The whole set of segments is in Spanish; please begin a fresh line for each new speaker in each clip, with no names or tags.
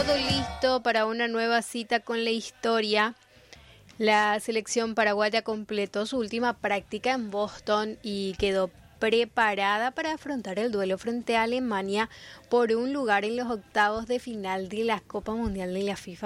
Todo listo para una nueva cita con la historia. La selección paraguaya completó su última práctica en Boston y quedó preparada para afrontar el duelo frente a Alemania por un lugar en los octavos de final de la Copa Mundial de la FIFA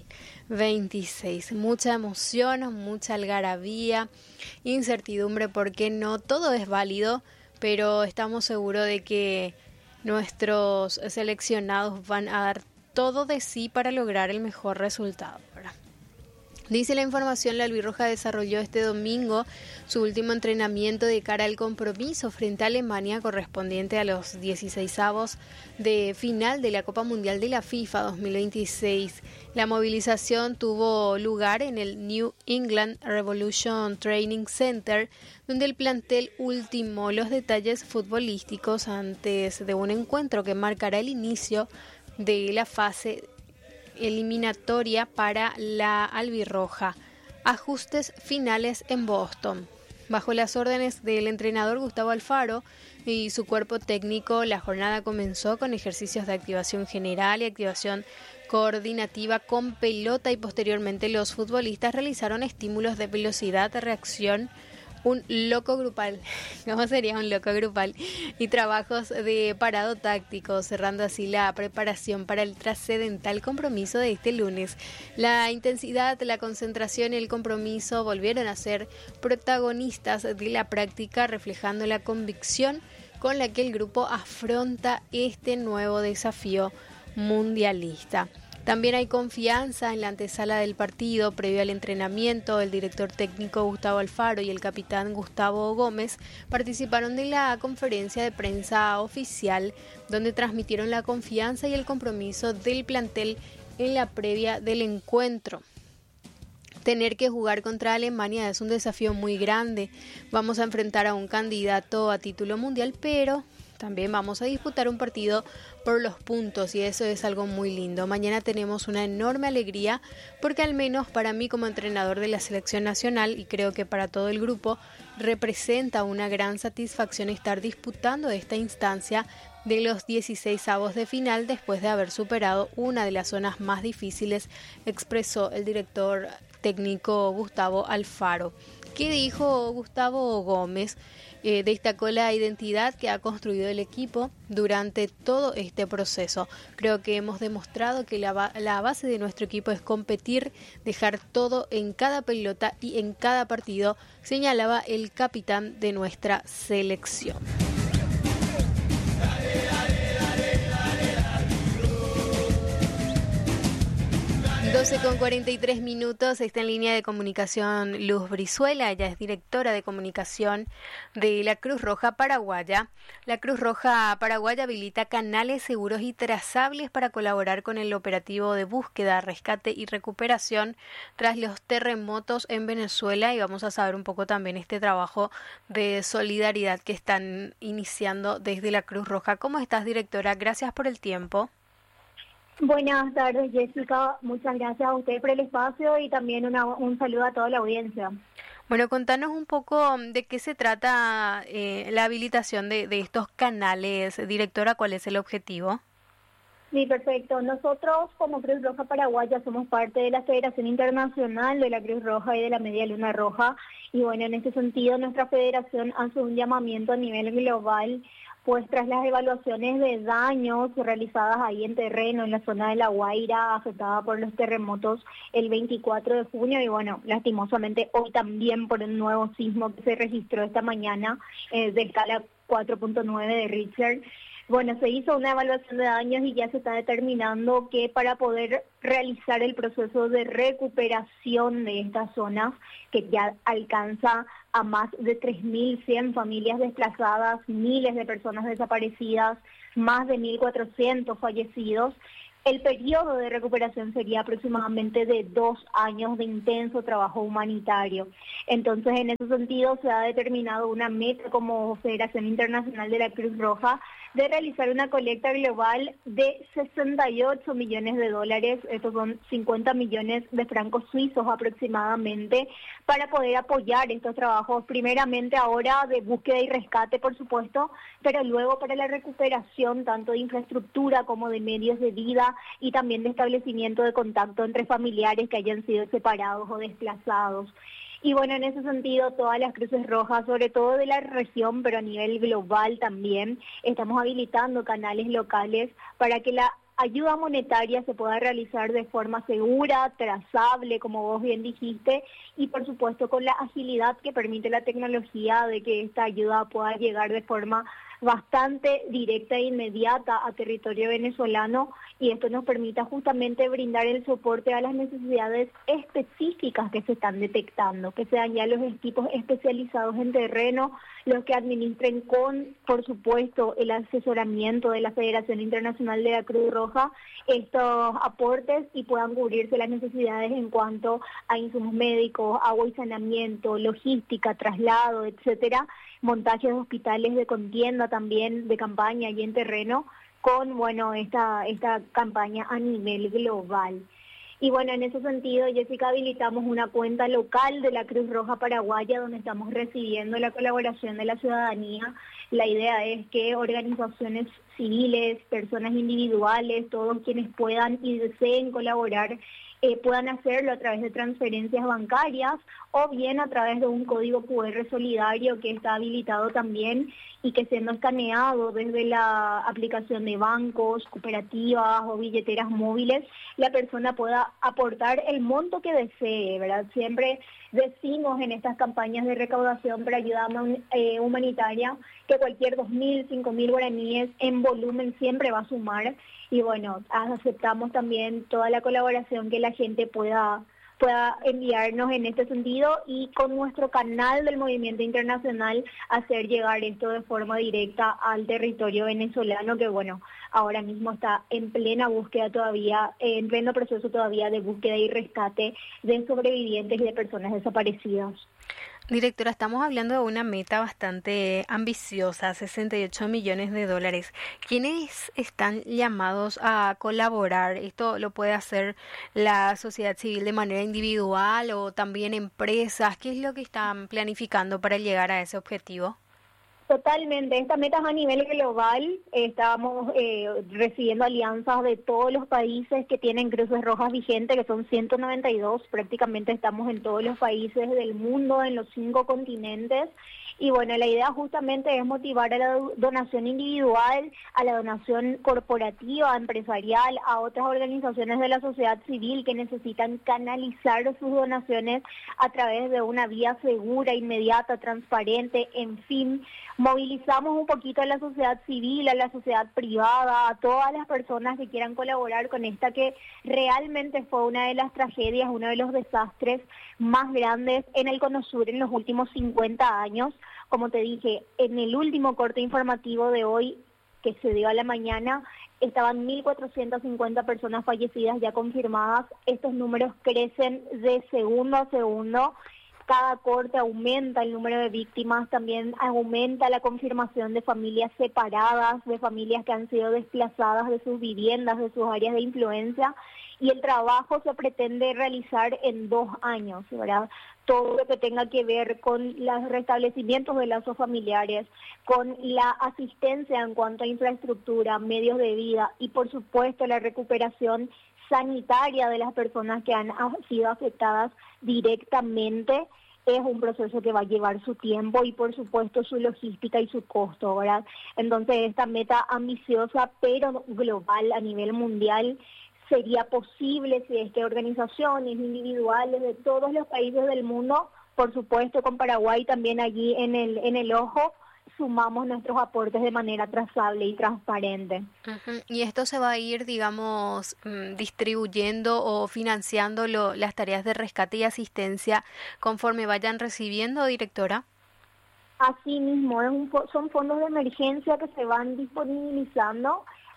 2026. Mucha emoción, mucha algarabía, incertidumbre porque no todo es válido, pero estamos seguros de que nuestros seleccionados van a dar todo de sí para lograr el mejor resultado, ¿verdad? Dice la información, la albirroja desarrolló este domingo su último entrenamiento de cara al compromiso frente a Alemania correspondiente a los 16avos de final de la Copa Mundial de la FIFA 2026. La movilización tuvo lugar en el New England Revolution Training Center, donde el plantel ultimó los detalles futbolísticos antes de un encuentro que marcará el inicio de la fase eliminatoria para la albirroja. Ajustes finales en Boston. Bajo las órdenes del entrenador Gustavo Alfaro y su cuerpo técnico, la jornada comenzó con ejercicios de activación general y activación coordinativa con pelota y posteriormente los futbolistas realizaron estímulos de velocidad de reacción, un loco grupal, ¿cómo sería un loco grupal? Y trabajos de parado táctico, cerrando así la preparación para el trascendental compromiso de este lunes. La intensidad, la concentración y el compromiso volvieron a ser protagonistas de la práctica, reflejando la convicción con la que el grupo afronta este nuevo desafío mundialista. También hay confianza en la antesala del partido. Previo al entrenamiento, el director técnico Gustavo Alfaro y el capitán Gustavo Gómez participaron de la conferencia de prensa oficial, donde transmitieron la confianza y el compromiso del plantel en la previa del encuentro. Tener que jugar contra Alemania es un desafío muy grande. Vamos a enfrentar a un candidato a título mundial, pero también vamos a disputar un partido por los puntos y eso es algo muy lindo. Mañana tenemos una enorme alegría porque al menos para mí como entrenador de la selección nacional y creo que para todo el grupo representa una gran satisfacción estar disputando esta instancia de los 16avos de final después de haber superado una de las zonas más difíciles, expresó el director técnico Gustavo Alfaro. ¿Qué dijo Gustavo Gómez? Destacó la identidad que ha construido el equipo durante todo este proceso. Creo que hemos demostrado que la base de nuestro equipo es competir, dejar todo en cada pelota y en cada partido, señalaba el capitán de nuestra selección. 12:43, está en línea de comunicación Luz Brizuela, ella es directora de comunicación de la Cruz Roja Paraguaya. La Cruz Roja Paraguaya habilita canales seguros y trazables para colaborar con el operativo de búsqueda, rescate y recuperación tras los terremotos en Venezuela y vamos a saber un poco también este trabajo de solidaridad que están iniciando desde la Cruz Roja. ¿Cómo estás, directora? Gracias por el tiempo.
Buenas tardes, Jessica. Muchas gracias a usted por el espacio y también un saludo a toda la audiencia.
Bueno, contanos un poco de qué se trata la habilitación de estos canales. Directora, ¿cuál es el objetivo?
Sí, perfecto. Nosotros como Cruz Roja Paraguaya somos parte de la Federación Internacional de la Cruz Roja y de la Media Luna Roja y bueno, en este sentido nuestra federación hace un llamamiento a nivel global pues tras las evaluaciones de daños realizadas ahí en terreno, en la zona de La Guaira, afectada por los terremotos el 24 de junio, y bueno, lastimosamente hoy también por un nuevo sismo que se registró esta mañana de escala 4.9 de Richter. Bueno, se hizo una evaluación de daños y ya se está determinando que para poder realizar el proceso de recuperación de estas zonas, que ya alcanza a más de 3.100 familias desplazadas, miles de personas desaparecidas, más de 1.400 fallecidos, el periodo de recuperación sería aproximadamente de 2 años de intenso trabajo humanitario. Entonces, en ese sentido, se ha determinado una meta como Federación Internacional de la Cruz Roja de realizar una colecta global de 68 millones de dólares, estos son 50 millones de francos suizos aproximadamente, para poder apoyar estos trabajos, primeramente ahora de búsqueda y rescate, por supuesto, pero luego para la recuperación tanto de infraestructura como de medios de vida y también de establecimiento de contacto entre familiares que hayan sido separados o desplazados. Y bueno, en ese sentido, todas las Cruces Rojas, sobre todo de la región, pero a nivel global también, estamos habilitando canales locales para que la ayuda monetaria se pueda realizar de forma segura, trazable, como vos bien dijiste, y por supuesto con la agilidad que permite la tecnología de que esta ayuda pueda llegar de forma bastante directa e inmediata a territorio venezolano, y esto nos permita justamente brindar el soporte a las necesidades específicas que se están detectando, que sean ya los equipos especializados en terreno, los que administren con, por supuesto, el asesoramiento de la Federación Internacional de la Cruz Roja, estos aportes y puedan cubrirse las necesidades en cuanto a insumos médicos, agua y saneamiento, logística, traslado, etcétera, montajes de hospitales de contienda también, de campaña y en terreno, con, bueno, esta campaña a nivel global. Y bueno, en ese sentido, Jessica, habilitamos una cuenta local de la Cruz Roja Paraguaya donde estamos recibiendo la colaboración de la ciudadanía. La idea es que organizaciones civiles, personas individuales, todos quienes puedan y deseen colaborar, puedan hacerlo a través de transferencias bancarias o bien a través de un código QR solidario que está habilitado también y que siendo escaneado desde la aplicación de bancos, cooperativas o billeteras móviles, la persona pueda aportar el monto que desee, ¿verdad? Siempre decimos en estas campañas de recaudación para ayuda humanitaria que cualquier 2.000, 5.000 guaraníes en volumen siempre va a sumar, y bueno, aceptamos también toda la colaboración que la gente pueda enviarnos en este sentido, y con nuestro canal del Movimiento Internacional hacer llegar esto de forma directa al territorio venezolano, que bueno, ahora mismo está en plena búsqueda todavía, en pleno proceso todavía de búsqueda y rescate de sobrevivientes y de personas desaparecidas.
Directora, estamos hablando de una meta bastante ambiciosa, 68 millones de dólares. ¿Quiénes están llamados a colaborar? ¿Esto lo puede hacer la sociedad civil de manera individual o también empresas? ¿Qué es lo que están planificando para llegar a ese objetivo?
Totalmente, esta meta es a nivel global, estamos recibiendo alianzas de todos los países que tienen Cruces Rojas vigentes, que son 192, prácticamente estamos en todos los países del mundo, en los 5 continentes, y bueno, la idea justamente es motivar a la donación individual, a la donación corporativa, empresarial, a otras organizaciones de la sociedad civil que necesitan canalizar sus donaciones a través de una vía segura, inmediata, transparente, en fin. Movilizamos un poquito a la sociedad civil, a la sociedad privada, a todas las personas que quieran colaborar con esta que realmente fue una de las tragedias, uno de los desastres más grandes en el Cono Sur en los últimos 50 años. Como te dije, en el último corte informativo de hoy, que se dio a la mañana, estaban 1.450 personas fallecidas ya confirmadas. Estos números crecen de segundo a segundo. Cada corte aumenta el número de víctimas, también aumenta la confirmación de familias separadas, de familias que han sido desplazadas de sus viviendas, de sus áreas de influencia, y el trabajo se pretende realizar en 2 años, ¿verdad? Todo lo que tenga que ver con los restablecimientos de lazos familiares, con la asistencia en cuanto a infraestructura, medios de vida y por supuesto la recuperación sanitaria de las personas que han sido afectadas directamente, es un proceso que va a llevar su tiempo y por supuesto su logística y su costo, ¿verdad? Entonces esta meta ambiciosa pero global a nivel mundial sería posible si es que organizaciones individuales de todos los países del mundo, por supuesto con Paraguay también allí en el ojo, sumamos nuestros aportes de manera trazable y transparente.
Y esto se va a ir, digamos, distribuyendo o financiando las tareas de rescate y asistencia conforme vayan recibiendo, directora.
Así mismo, son fondos de emergencia que se van disponibilizando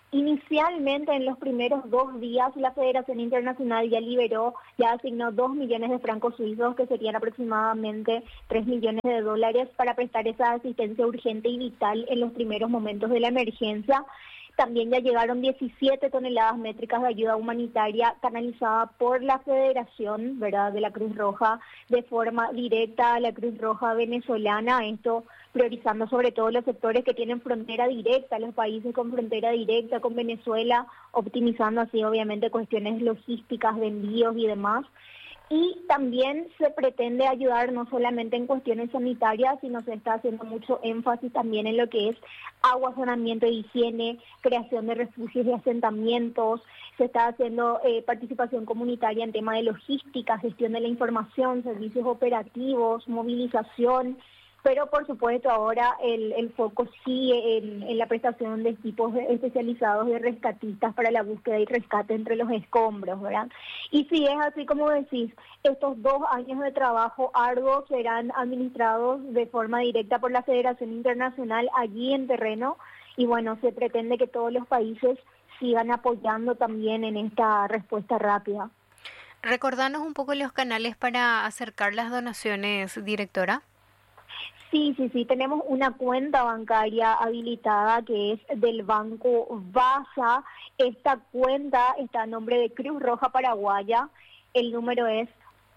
Inicialmente, en los primeros 2 días, la Federación Internacional ya asignó 2 millones de francos suizos, que serían aproximadamente 3 millones de dólares, para prestar esa asistencia urgente y vital en los primeros momentos de la emergencia. También ya llegaron 17 toneladas métricas de ayuda humanitaria canalizada por la Federación, ¿verdad?, de la Cruz Roja de forma directa a la Cruz Roja venezolana. Esto priorizando sobre todo los sectores que tienen frontera directa, los países con frontera directa con Venezuela, optimizando así obviamente cuestiones logísticas de envíos y demás. Y también se pretende ayudar no solamente en cuestiones sanitarias, sino se está haciendo mucho énfasis también en lo que es agua, saneamiento y higiene, creación de refugios y asentamientos. Se está haciendo participación comunitaria en tema de logística, gestión de la información, servicios operativos, movilización. Pero por supuesto ahora el foco sigue en la prestación de equipos especializados de rescatistas para la búsqueda y rescate entre los escombros, ¿verdad? Y si es así como decís, estos 2 años de trabajo arduo serán administrados de forma directa por la Federación Internacional allí en terreno, y bueno, se pretende que todos los países sigan apoyando también en esta respuesta rápida.
Recordanos un poco los canales para acercar las donaciones, directora.
Sí, tenemos una cuenta bancaria habilitada que es del Banco Basa. Esta cuenta está a nombre de Cruz Roja Paraguaya. El número es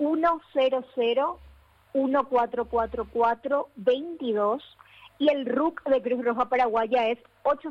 100-1444-22 y el RUC de Cruz Roja Paraguaya es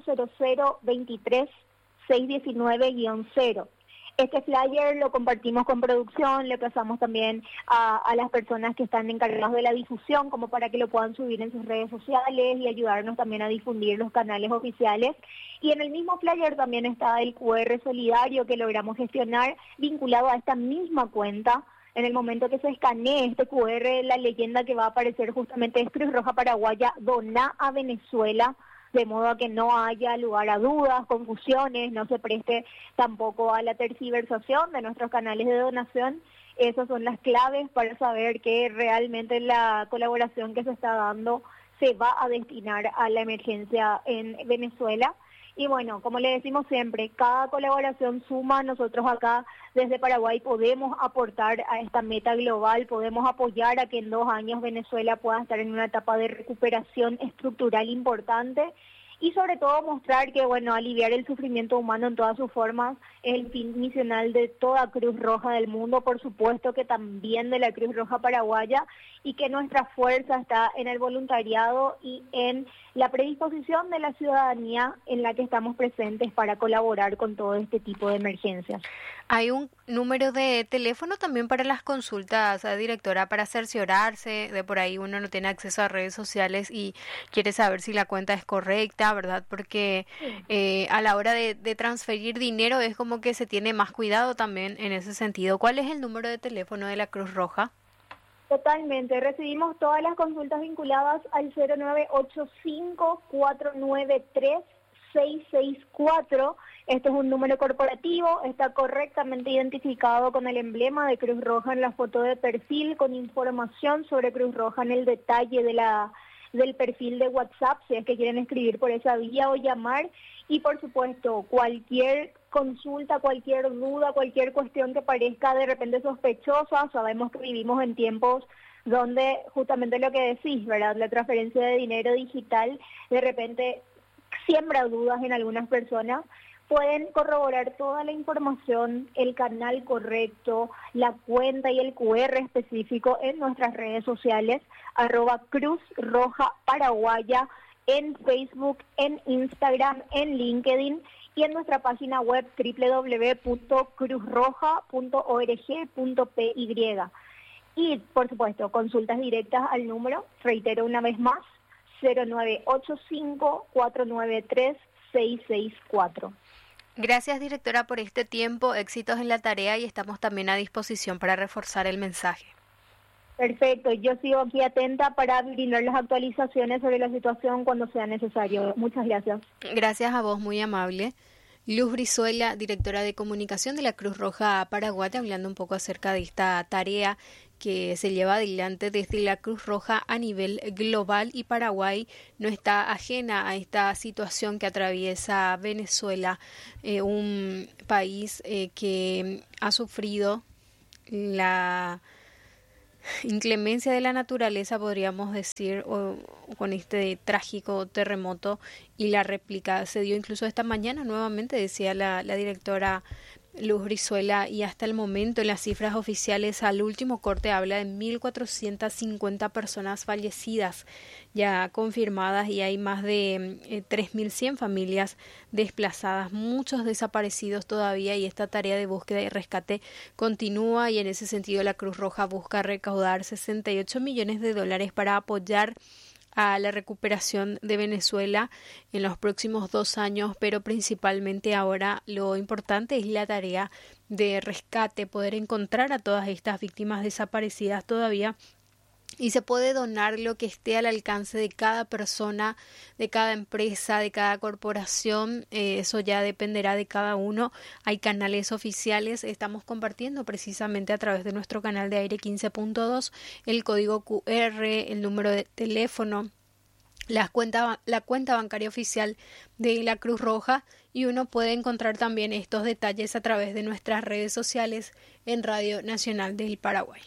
800-23-619-0. Este flyer lo compartimos con producción, le pasamos también a las personas que están encargadas de la difusión, como para que lo puedan subir en sus redes sociales y ayudarnos también a difundir los canales oficiales. Y en el mismo flyer también está el QR solidario que logramos gestionar vinculado a esta misma cuenta. En el momento que se escanee este QR, la leyenda que va a aparecer justamente es Cruz Roja Paraguaya, dona a Venezuela, de modo a que no haya lugar a dudas, confusiones, no se preste tampoco a la tergiversación de nuestros canales de donación. Esas son las claves para saber que realmente la colaboración que se está dando se va a destinar a la emergencia en Venezuela. Y bueno, como le decimos siempre, cada colaboración suma. Nosotros acá desde Paraguay podemos aportar a esta meta global, podemos apoyar a que en 2 años Venezuela pueda estar en una etapa de recuperación estructural importante y sobre todo mostrar que, bueno, aliviar el sufrimiento humano en todas sus formas es el fin misional de toda Cruz Roja del mundo, por supuesto que también de la Cruz Roja Paraguaya, y que nuestra fuerza está en el voluntariado y en la predisposición de la ciudadanía en la que estamos presentes para colaborar con todo este tipo de emergencias.
Hay un número de teléfono también para las consultas, directora, para cerciorarse de por ahí uno no tiene acceso a redes sociales y quiere saber si la cuenta es correcta, ¿verdad? Porque a la hora de transferir dinero es como que se tiene más cuidado también en ese sentido. ¿Cuál es el número de teléfono de la Cruz Roja?
Totalmente, recibimos todas las consultas vinculadas al 0985-493-664. Este es un número corporativo, está correctamente identificado con el emblema de Cruz Roja en la foto de perfil, con información sobre Cruz Roja en el detalle del perfil de WhatsApp, si es que quieren escribir por esa vía o llamar. Y por supuesto, cualquier consulta, cualquier duda, cualquier cuestión que parezca de repente sospechosa, sabemos que vivimos en tiempos donde justamente lo que decís, ¿verdad? La transferencia de dinero digital de repente siembra dudas en algunas personas. Pueden corroborar toda la información, el canal correcto, la cuenta y el QR específico en nuestras redes sociales, @Cruz Roja Paraguaya, en Facebook, en Instagram, en LinkedIn y en nuestra página web www.cruzroja.org.py. Y, por supuesto, consultas directas al número, reitero una vez más, 0985-493-664.
Gracias, directora, por este tiempo, éxitos en la tarea y estamos también a disposición para reforzar el mensaje.
Perfecto, yo sigo aquí atenta para brindar las actualizaciones sobre la situación cuando sea necesario. Muchas gracias.
Gracias a vos, muy amable. Luz Brizuela, directora de comunicación de la Cruz Roja Paraguaya, hablando un poco acerca de esta tarea que se lleva adelante desde la Cruz Roja a nivel global, y Paraguay no está ajena a esta situación que atraviesa Venezuela, un país que ha sufrido la inclemencia de la naturaleza, podríamos decir, con este trágico terremoto, y la réplica se dio incluso esta mañana nuevamente, decía la directora Luz Brizuela, y hasta el momento en las cifras oficiales al último corte habla de 1.450 personas fallecidas ya confirmadas, y hay más de 3.100 familias desplazadas, muchos desaparecidos todavía, y esta tarea de búsqueda y rescate continúa, y en ese sentido la Cruz Roja busca recaudar $68 millones para apoyar a la recuperación de Venezuela en los próximos 2 años, pero principalmente ahora lo importante es la tarea de rescate, poder encontrar a todas estas víctimas desaparecidas todavía, y se puede donar lo que esté al alcance de cada persona, de cada empresa, de cada corporación. Eso ya dependerá de cada uno. Hay canales oficiales, estamos compartiendo precisamente a través de nuestro canal de aire 15.2 el código QR, el número de teléfono, la cuenta bancaria oficial de la Cruz Roja, y uno puede encontrar también estos detalles a través de nuestras redes sociales en Radio Nacional del Paraguay.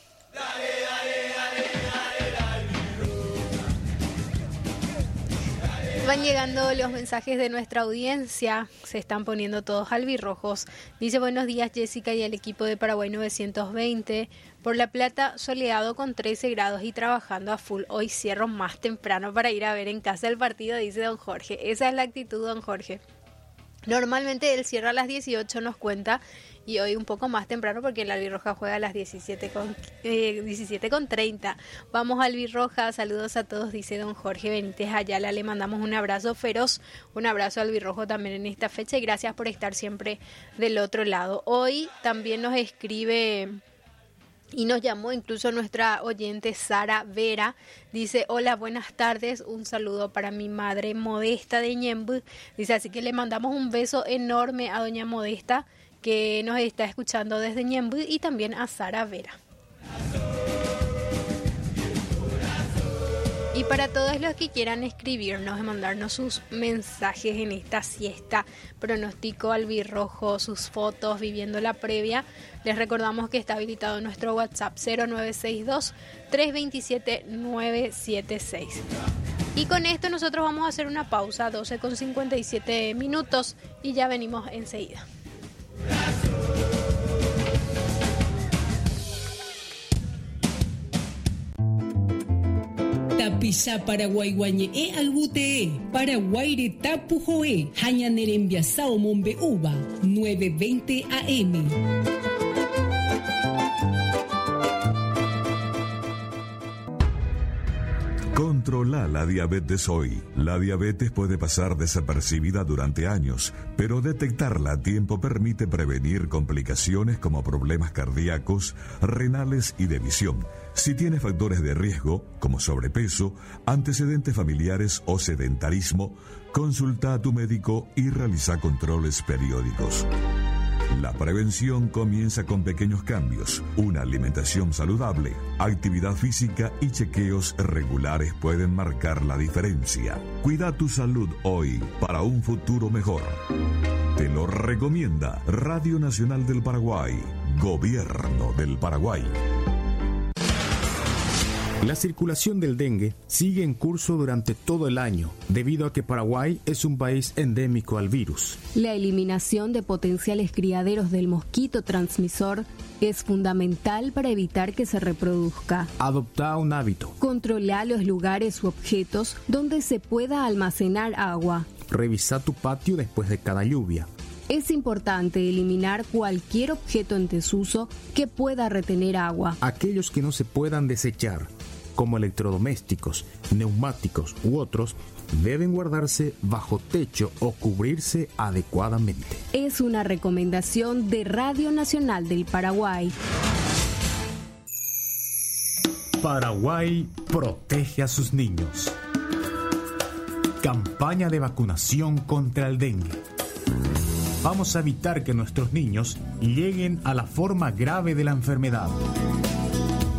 Van llegando los mensajes de nuestra audiencia, se están poniendo todos albirrojos. Dice: buenos días Jessica y al equipo de Paraguay 920. Por La Plata, soleado con 13 grados y trabajando a full. Hoy cierro más temprano para ir a ver en casa el partido, dice don Jorge. Esa es la actitud, don Jorge. Normalmente él cierra a las 18, nos cuenta, y hoy un poco más temprano porque la Albirroja juega a las 17:30. Vamos Albirroja, saludos a todos, dice don Jorge Benítez Ayala. Le mandamos un abrazo feroz, un abrazo albirrojo también en esta fecha, y gracias por estar siempre del otro lado. Hoy también nos escribe y nos llamó incluso nuestra oyente Sara Vera. Dice: hola, buenas tardes, un saludo para mi madre Modesta de Ñemby. Dice, así que le mandamos un beso enorme a doña Modesta, que nos está escuchando desde Ñemby, y también a Sara Vera. Y para todos los que quieran escribirnos y mandarnos sus mensajes en esta siesta, pronóstico albirrojo, sus fotos, viviendo la previa, les recordamos que está habilitado nuestro WhatsApp 0962-327-976. Y con esto nosotros vamos a hacer una pausa, 12:57 y ya venimos enseguida.
Tapisa Paraguay guañe albute Paraguay tapujoe Hañanerembiasao Mombe Uba 9:20 AM.
Controla la diabetes hoy. La diabetes puede pasar desapercibida durante años, pero detectarla a tiempo permite prevenir complicaciones como problemas cardíacos, renales y de visión. Si tienes factores de riesgo, como sobrepeso, antecedentes familiares o sedentarismo, consulta a tu médico y realiza controles periódicos. La prevención comienza con pequeños cambios. Una alimentación saludable, actividad física y chequeos regulares pueden marcar la diferencia. Cuida tu salud hoy para un futuro mejor. Te lo recomienda Radio Nacional del Paraguay, Gobierno del Paraguay.
La circulación del dengue sigue en curso durante todo el año, debido a que Paraguay es un país endémico al virus.
La eliminación de potenciales criaderos del mosquito transmisor es fundamental para evitar que se reproduzca.
Adopta un hábito.
Controla los lugares u objetos donde se pueda almacenar agua.
Revisa tu patio después de cada lluvia.
Es importante eliminar cualquier objeto en desuso que pueda retener agua.
Aquellos que no se puedan desechar, como electrodomésticos, neumáticos u otros, deben guardarse bajo techo o cubrirse adecuadamente.
Es una recomendación de Radio Nacional del Paraguay.
Paraguay protege a sus niños. Campaña de vacunación contra el dengue. Vamos a evitar que nuestros niños lleguen a la forma grave de la enfermedad.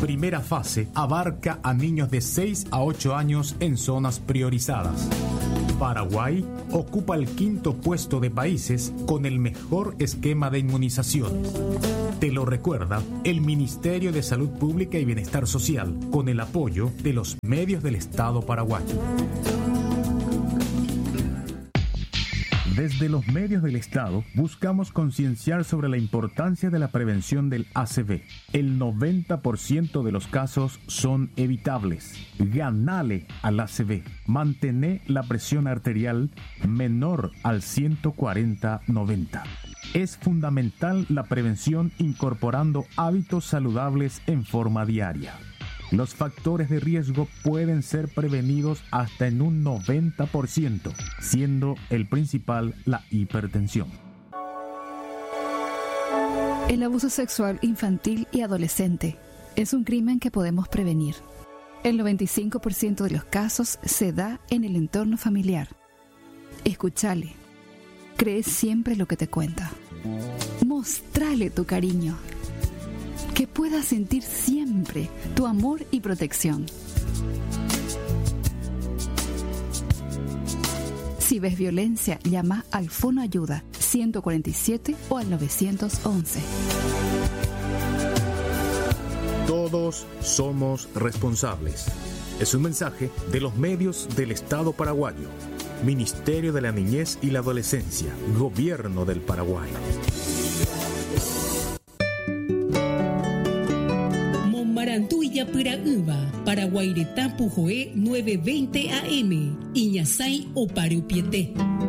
Primera fase abarca a niños de 6 a 8 años en zonas priorizadas. Paraguay ocupa el 5º puesto de países con el mejor esquema de inmunización. Te lo recuerda el Ministerio de Salud Pública y Bienestar Social, con el apoyo de los medios del Estado paraguayo.
Desde los medios del Estado buscamos concienciar sobre la importancia de la prevención del ACV. El 90% de los casos son evitables. Ganale al ACV. Mantener la presión arterial menor al 140/90. Es fundamental la prevención incorporando hábitos saludables en forma diaria. Los factores de riesgo pueden ser prevenidos hasta en un 90%, siendo el principal la hipertensión.
El abuso sexual infantil y adolescente es un crimen que podemos prevenir. El 95% de los casos se da en el entorno familiar. Escúchale. Cree siempre lo que te cuenta. Mostrale tu cariño. Que puedas sentir siempre tu amor y protección. Si ves violencia, llama al Fono Ayuda 147 o al 911.
Todos somos responsables. Es un mensaje de los medios del Estado paraguayo. Ministerio de la Niñez y la Adolescencia, Gobierno del Paraguay.
Marantuya Pura Uva, Paraguairetapu Joé 920 AM, Iñasai o Parupiete.